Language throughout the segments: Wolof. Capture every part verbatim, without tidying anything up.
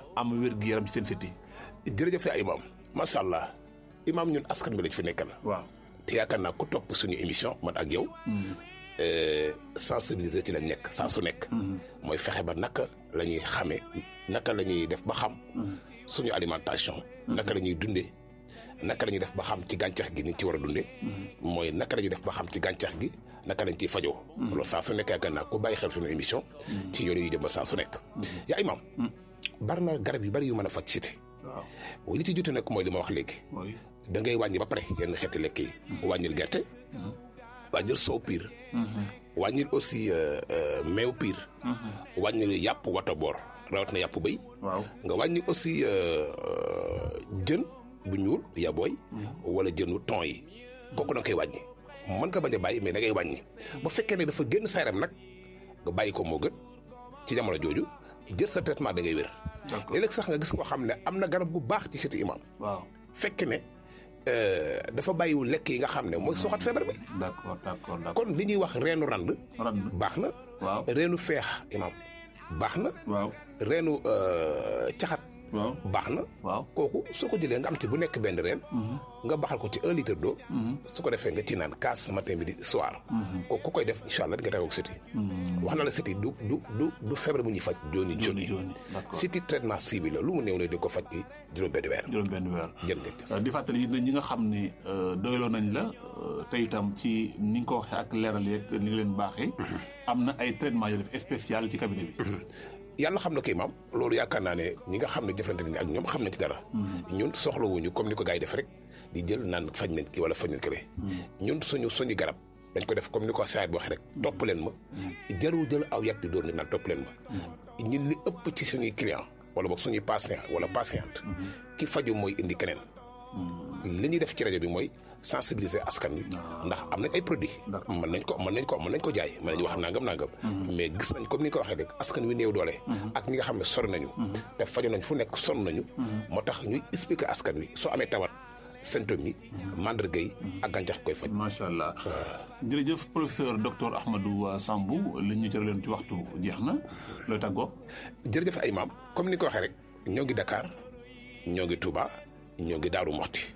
am wér-gu-yaram ci seen site yi. jërëjëf yaa imaam macha allah imaam ñun askan bi lañ fi nekkal. waaw te yaakaar naa ku topp suñu émission man ak yow. sensibiliser ci lañ nekk saa su nekk. mooy fexe ba naka la ñuy xamee naka la ñuy def ba xam. suñu alimentation. naka la ñuy dundee. naka la ñuy def ba xam ci gàncax gi ni ci war a dundee. mooy naka la ñuy def ba xam ci gàncax gi naka lañ ciy fajoo. loolu saa su nekk yaakaar naa ku bàyyi xel suñu émission. ci yoon yu jëm ba saa su nekk. yaa imaam. bari na garab yu bari yu mën a faj siti. waaw li ci jiitu nag mooy li ma wax léegi. da ngay wàññi ba pare yenn xeeti lekk yi. wàññil gerte. wàññil soow piir. wàññil aussi meew piir. wàññil yàpp wata boor rawat na yàpp bëy. waaw nga wàññi aussi jën bu ñuul yabooy. wala jënu thon yi. kooku da nga koy wàññi. mën nga bañ a bàyyi mais da ngay wàññi. bu fekkee ne dafa génn sa yaram nag nga bàyyi ko moo gën ci jamono jooju jël sa traitement da ngay wér. léeg-léeg sax nga gis koo xam ne am na garab bu baax ci siti imaam. waaw fekk ne dafa bàyyiwul lekk yi nga xam ne mooy soxat feebar bi. d'accord d'accord d'accord kon li ñuy wax reenu rand. rand baax na. waaw reenu feex imaam baax na. waaw reenu caxat. waaw baax na. waaw kooku soo ko jëlee nga am ci bu nekk benn reen. nga baxal ko ci un litre d'eau. su ko defee nga ci naan kaas matin midi soir. kooku ku koy def incha allah di nga tawoo siti. wax na la siti du du du du feebar bu ñuy faj. jooni jooni siti traitement ciblé la lu mu néew ne di ko faj ci juróom-benn weer. juróom-benn weer jërë ngeen jëf. di fàttali it ñi nga xam ne doyloo nañ la te itam ci ni nga ko waxee ak leeral yeeg ni nga leen baaxee. am na ay traitement yoo def spécial ci cabinet bi. yàlla xam na ko imaam loolu yaakaar naa ne ñi nga xam ne jëflante nañ ak ñoom xam nañ ci dara. ñun soxlawuñu comme ni ko gars yi def rek di jël naan faj nañ ki wala faj nañ kële. ñun suñu suñu garab dañ ko def comme ni ko saayit bi waxee rek topp leen ma. jarul jël aw yat di doon ni naan topp leen ma. ñun li ëpp ci suñuy client wala boog suñuy patient wala patiente. ki faju mooy indi keneen. li ñuy def ci rajo bi mooy sensibiliser askan wi. ndax am nañ ay produits. mën nañ ko mën nañ ko mën nañ ko jaay mën nañu wax nangam nangam. mais gis nañ comme ni nga ko waxee rek askan wi néew doole. ak ñi nga xam ne sori nañu. te faju nañ fu nekk sonn nañu. moo tax ñuy expliquer askan wi soo amee tawat symptômes yi. mandarga yi ak gàncax koy faj. macha allah jërëjëf professeur docteur Ahmadou Sambou li ñu jërëleen ci waxtu jeex na looy tàggoo. jërëjëf ay maam comme ni nga ko waxee rek ñoo ngi Dakar ñoo ngi Touba ñoo ngi Daaru Moxti.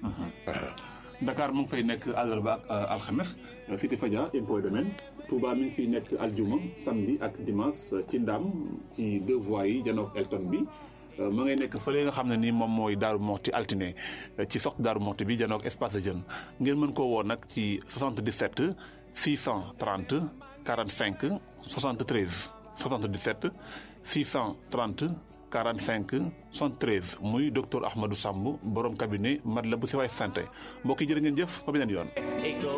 Dakar mu ngi fay nekk àllarba ak alxames fii di Fadia impôt domaine Touba mi ngi fiy nekk aljuma samedi ak dimanche ci Ndam ci deux voies yi janook Elton bi ma ngay nekk fële nga xam ne nii moom mooy Daaru Moxti altine ci sox Daaru Moxti bi janook espace de jeune ngeen mën koo woo nag ci soixante-dix-sept six cent trente quarante-cinq soixante-treize soixante-dix-sept six cent trente quarante-cinq soixante-treize muy docteur Ahmadou Samb borom cabinet Matlaboul Chifaa'u Santé mbokk yi jërë ngeen jëf ba beneen yoon.